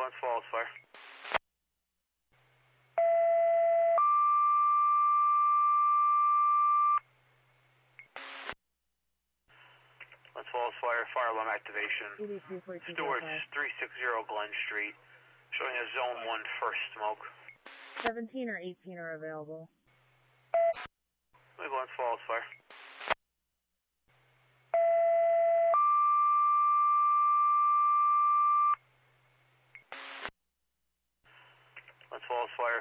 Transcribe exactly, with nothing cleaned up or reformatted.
Glens Falls Fire. Glens Falls Fire, fire alarm activation. Stewart's three sixty Glen Street, showing a zone one first smoke. seventeen or eighteen are available. Glens Falls Fire. Glens Falls Fire.